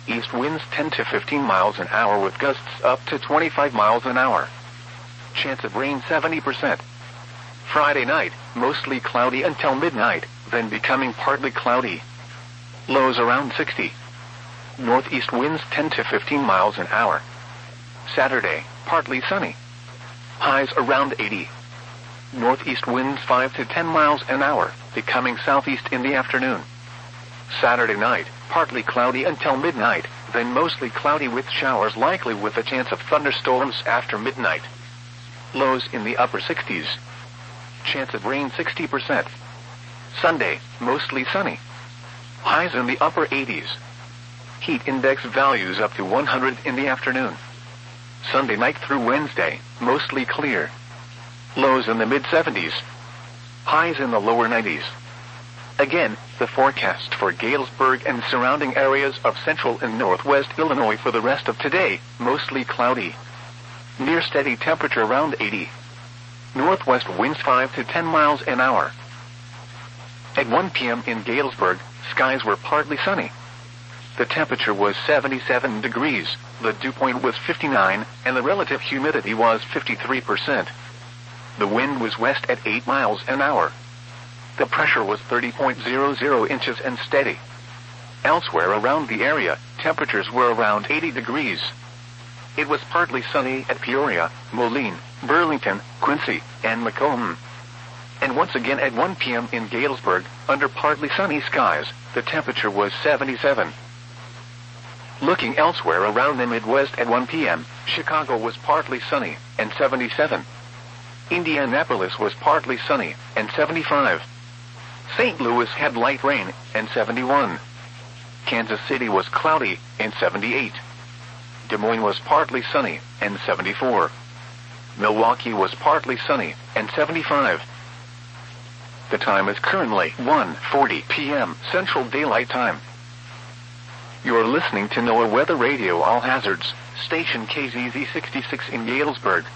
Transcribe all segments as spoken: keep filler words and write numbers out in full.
East winds ten to fifteen miles an hour with gusts up to twenty-five miles an hour. Chance of rain seventy percent. Friday night, mostly cloudy until midnight, then becoming partly cloudy. Lows around sixty. Northeast winds ten to fifteen miles an hour. Saturday, partly sunny. Highs around eighty. Northeast winds five to ten miles an hour, becoming southeast in the afternoon. Saturday night, partly cloudy until midnight, then mostly cloudy with showers likely with a chance of thunderstorms after midnight. Lows in the upper sixties. Chance of rain sixty percent. Sunday, mostly sunny. Highs in the upper eighties. Heat index values up to one hundred in the afternoon. Sunday night through Wednesday, mostly clear. Lows in the mid seventies. Highs in the lower nineties. Again, the forecast for Galesburg and surrounding areas of central and northwest Illinois for the rest of today, mostly cloudy. Near steady temperature around eighty. Northwest winds five to ten miles an hour. At one p.m. in Galesburg, skies were partly sunny. The temperature was seventy-seven degrees, the dew point was fifty-nine, and the relative humidity was fifty-three percent. The wind was west at eight miles an hour. The pressure was thirty point zero zero inches and steady. Elsewhere around the area, temperatures were around eighty degrees. It was partly sunny at Peoria, Moline, Burlington, Quincy, and Macomb. And once again at one p.m. in Galesburg, under partly sunny skies, the temperature was seventy-seven. Looking elsewhere around the Midwest at one p.m., Chicago was partly sunny, and seventy-seven. Indianapolis was partly sunny, and seventy-five. Saint Louis had light rain, and seventy-one. Kansas City was cloudy, and seventy-eight. Des Moines was partly sunny, and seventy-four. Milwaukee was partly sunny, and seventy-five. The time is currently one forty p.m. Central Daylight Time. You are listening to NOAA Weather Radio All Hazards, station K Z Z sixty-six in Galesburg.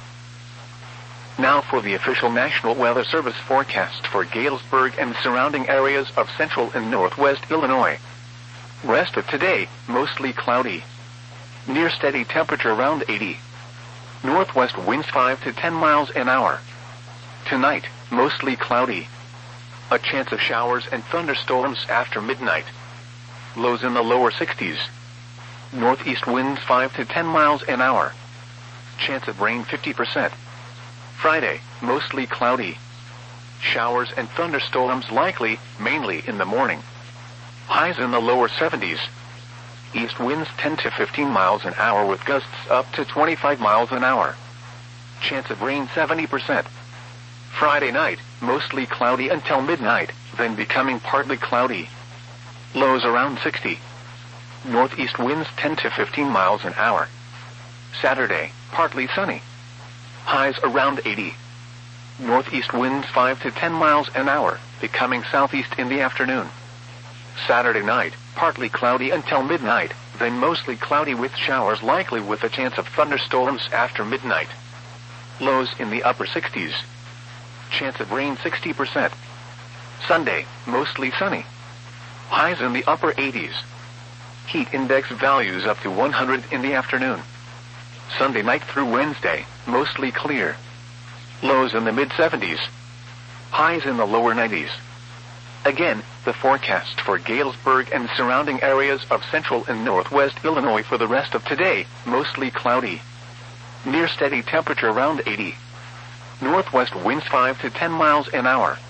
Now for the official National Weather Service forecast for Galesburg and surrounding areas of central and northwest Illinois. Rest of today, mostly cloudy. Near steady temperature around eighty. Northwest winds five to ten miles an hour. Tonight, mostly cloudy. A chance of showers and thunderstorms after midnight. Lows in the lower sixties. Northeast winds five to ten miles an hour. Chance of rain fifty percent. Friday, mostly cloudy. Showers and thunderstorms likely, mainly in the morning. Highs in the lower seventies. East winds ten to fifteen miles an hour with gusts up to twenty-five miles an hour. Chance of rain seventy percent. Friday night, mostly cloudy until midnight, then becoming partly cloudy. Lows around sixty. Northeast winds ten to fifteen miles an hour. Saturday, partly sunny. Highs around eighty. Northeast winds five to ten miles an hour, becoming southeast in the afternoon. Saturday night, partly cloudy until midnight, then mostly cloudy with showers likely with a chance of thunderstorms after midnight. Lows in the upper sixties. Chance of rain sixty percent. Sunday, mostly sunny. Highs in the upper eighties. Heat index values up to one hundred in the afternoon. Sunday night through Wednesday, mostly clear. Lows in the mid seventies. Highs in the lower nineties. Again, the forecast for Galesburg and surrounding areas of central and northwest Illinois for the rest of today, mostly cloudy. Near steady temperature around eighty. Northwest winds five to ten miles an hour.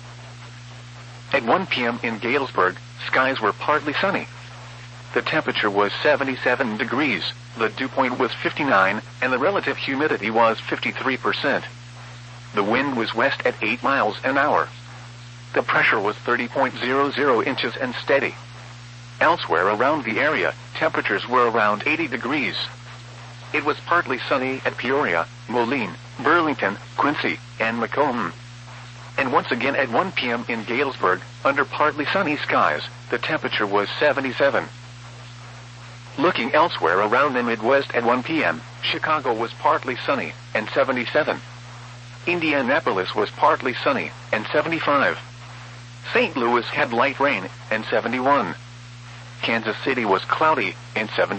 At one p.m. in Galesburg, skies were partly sunny. The temperature was seventy-seven degrees, the dew point was fifty-nine, and the relative humidity was fifty-three percent. The wind was west at eight miles an hour. The pressure was thirty point zero zero inches and steady. Elsewhere around the area, temperatures were around eighty degrees. It was partly sunny at Peoria, Moline, Burlington, Quincy, and Macomb. And once again at one p.m. in Galesburg, under partly sunny skies, the temperature was seventy-seven. Looking elsewhere around the Midwest at one p.m., Chicago was partly sunny, and seventy-seven. Indianapolis was partly sunny, and seventy-five. Saint Louis had light rain, and seventy-one. Kansas City was cloudy, and seventy.